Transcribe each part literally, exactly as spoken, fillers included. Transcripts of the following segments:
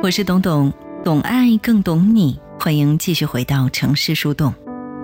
我是董董，懂爱更懂你，欢迎继续回到城市树洞。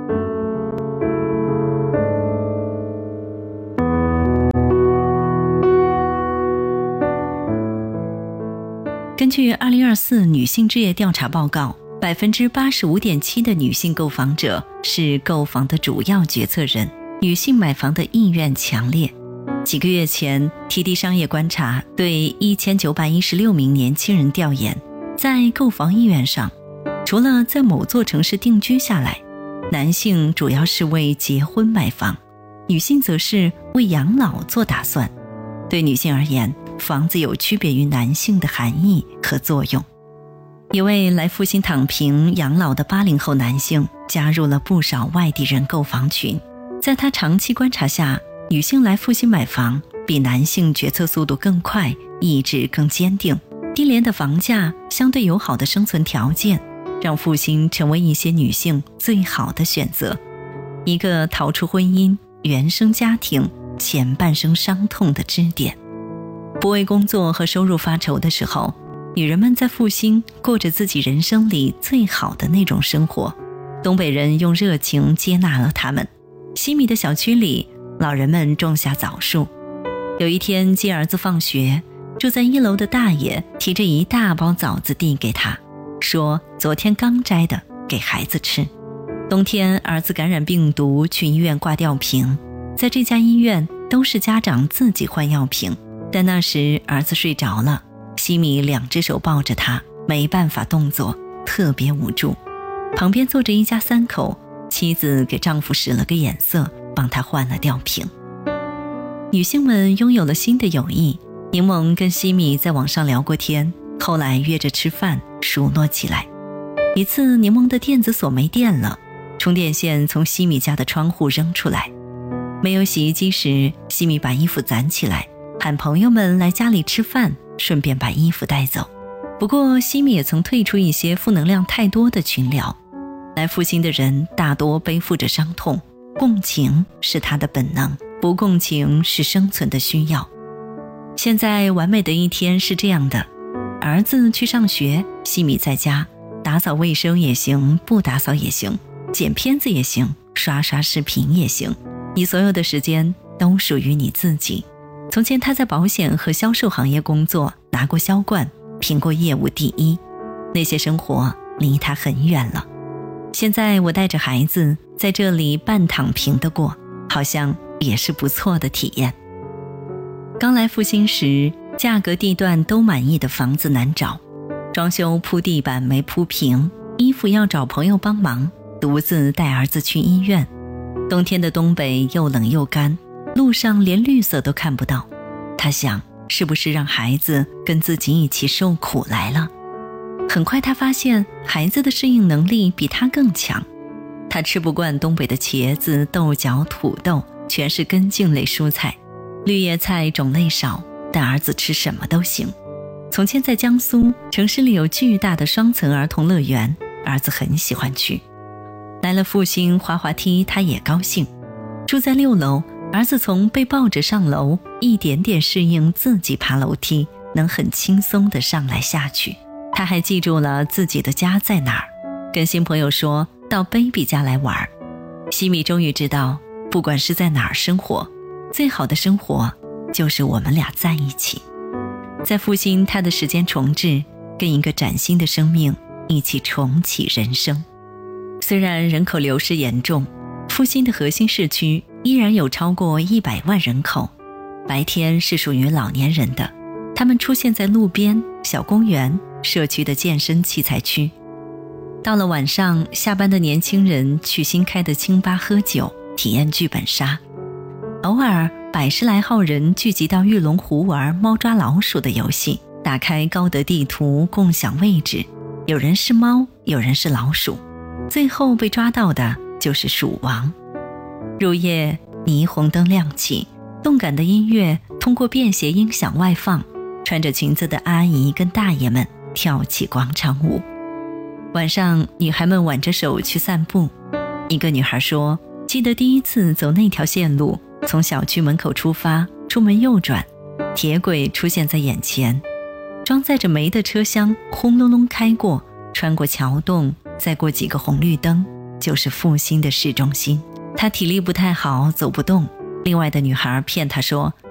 根据二零二四女性置业调查报告， 百分之八十五点七 的女性购房者是购房的主要决策人，女性买房的意愿强烈。几个月前 T D 商业观察对一千九百一十六名年轻人调研，在购房意愿上，除了在某座城市定居下来，男性主要是为结婚买房，女性则是为养老做打算。对女性而言，房子有区别于男性的含义和作用。一位来复兴躺平养老的八零后男性加入了不少外地人购房群。在他长期观察下，女性来复兴买房比男性决策速度更快，意志更坚定。低廉的房价，相对友好的生存条件，让复兴成为一些女性最好的选择。一个逃出婚姻、原生家庭、前半生伤痛的支点。不为工作和收入发愁的时候，女人们在复兴过着自己人生里最好的那种生活。东北人用热情接纳了她们。西米的小区里，老人们种下枣树。有一天接儿子放学，住在一楼的大爷提着一大包枣子递给他，说昨天刚摘的，给孩子吃。冬天儿子感染病毒去医院挂吊瓶，在这家医院都是家长自己换药瓶，但那时儿子睡着了，西米两只手抱着他，没办法动作，特别无助。旁边坐着一家三口，妻子给丈夫使了个眼色，帮他换了吊瓶。女性们拥有了新的友谊，柠檬跟西米在网上聊过天，后来约着吃饭，熟络起来。一次柠檬的电子锁没电了，充电线从西米家的窗户扔出来。没有洗衣机时，西米把衣服攒起来，喊朋友们来家里吃饭，顺便把衣服带走。不过西米也曾退出一些负能量太多的群聊。来复兴的人大多背负着伤痛，共情是他的本能，不共情是生存的需要。现在完美的一天是这样的，儿子去上学，西米在家，打扫卫生也行，不打扫也行，剪片子也行，刷刷视频也行，你所有的时间都属于你自己。从前他在保险和销售行业工作，拿过销冠，评过业务第一，那些生活离他很远了。现在我带着孩子在这里半躺平的过，好像也是不错的体验。刚来复兴时，价格地段都满意的房子难找，装修铺地板没铺平，衣服要找朋友帮忙，独自带儿子去医院。冬天的东北又冷又干，路上连绿色都看不到。他想，是不是让孩子跟自己一起受苦来了？很快他发现孩子的适应能力比他更强。他吃不惯东北的茄子、豆角、土豆，全是根茎类蔬菜，绿叶菜种类少，但儿子吃什么都行。从前在江苏，城市里有巨大的双层儿童乐园，儿子很喜欢去。来了复兴，滑滑梯他也高兴。住在六楼，儿子从被抱着上楼，一点点适应自己爬楼梯，能很轻松地上来下去。他还记住了自己的家在哪儿，跟新朋友说到 baby 家来玩。西米终于知道，不管是在哪儿生活，最好的生活就是我们俩在一起。在复兴，他的时间重置，跟一个崭新的生命一起重启人生。虽然人口流失严重，复兴的核心市区依然有超过一百万人口，白天是属于老年人的，他们出现在路边、小公园、社区的健身器材区。到了晚上，下班的年轻人去新开的清吧喝酒，体验剧本杀。偶尔百十来号人聚集到玉龙湖玩猫抓老鼠的游戏，打开高德地图共享位置，有人是猫，有人是老鼠，最后被抓到的就是鼠王。入夜，霓虹灯亮起，动感的音乐通过便携音响外放，穿着裙子的阿姨跟大爷们跳起广场舞。晚上，女孩们挽着手去散步。一个女孩说，记得第一次走那条线路，从小区门口出发，出门右转，铁轨出现在眼前， 装载着煤的车厢轰隆隆开过，穿过桥洞，再过几个红绿灯，就是复兴的市中心。他体力不太好，走不动。另外的女孩骗他说，